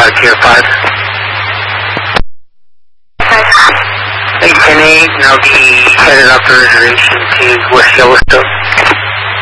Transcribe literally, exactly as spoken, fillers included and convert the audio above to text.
Tier five. eight ten eight, and I'll be headed up the reservation to West Yellowstone.